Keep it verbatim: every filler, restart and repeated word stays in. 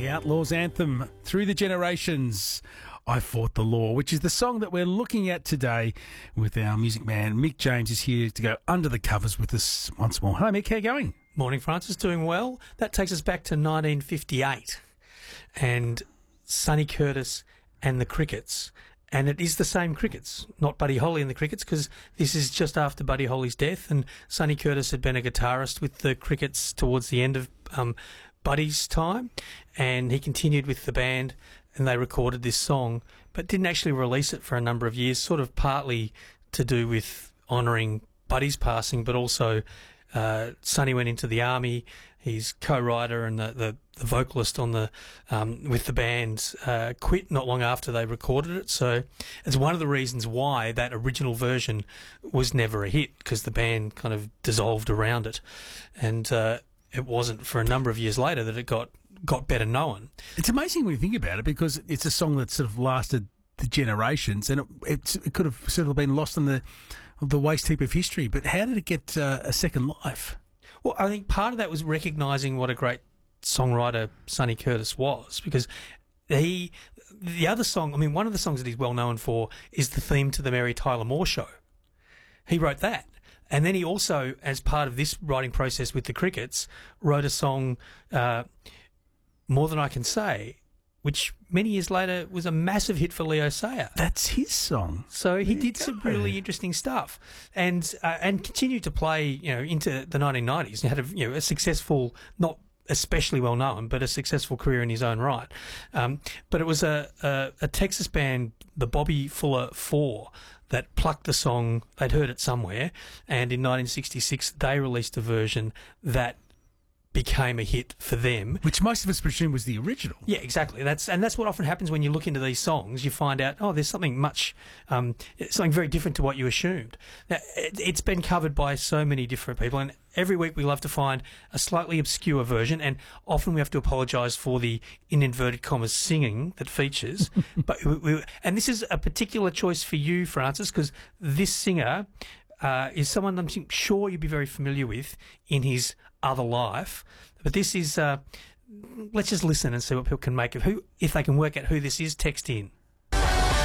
The Outlaws anthem, Through the Generations, I Fought the Law, which is the song that we're looking at today with our music man. Mick James is here to go under the covers with us once more. Hi Mick, how are you going? Morning, Francis. Doing well. That takes us back to nineteen fifty-eight and Sonny Curtis and the Crickets. And it is the same Crickets, not Buddy Holly and the Crickets, because this is just after Buddy Holly's death, and Sonny Curtis had been a guitarist with the Crickets towards the end of um, Buddy's time, and he continued with the band, and they recorded this song, but didn't actually release it for a number of years, sort of partly to do with honouring Buddy's passing, but also uh, Sonny went into the army. His co-writer and the, the, the vocalist on the um, with the band uh, quit not long after they recorded it. So it's one of the reasons why that original version was never a hit, because the band kind of dissolved around it, and uh, it wasn't for a number of years later that it got got better known. It's amazing when you think about it, because it's a song that sort of lasted the generations, and it, it's, it could have sort of been lost in the the waste heap of history. But how did it get uh, a second life? Well, I think part of that was recognising what a great songwriter Sonny Curtis was, because he, the other song, I mean, one of the songs that he's well known for is the theme to the Mary Tyler Moore Show. He wrote that. And then he also, as part of this writing process with the Crickets, wrote a song, uh, More Than I Can Say, which many years later was a massive hit for Leo Sayer. That's his song. So he did some really interesting stuff, and uh, and continued to play, you know, into the nineteen nineties. He had a, you know, a successful, not especially well known, but a successful career in his own right. Um, but it was a, a a Texas band, the Bobby Fuller Four, that plucked the song. They'd heard it somewhere, and in nineteen sixty-six they released a version that became a hit for them, which most of us presume was the original. Yeah, exactly. That's and that's what often happens when you look into these songs. You find out, oh, there's something much, um, something very different to what you assumed. Now, it, it's been covered by so many different people, and every week we love to find a slightly obscure version, and often we have to apologise for the, in inverted commas, singing that features. but we, we, and this is a particular choice for you, Francis, because this singer uh, is someone I'm sure you'd be very familiar with in his other life. But this is, uh, let's just listen and see what people can make of who, if they can work out who this is. Text in.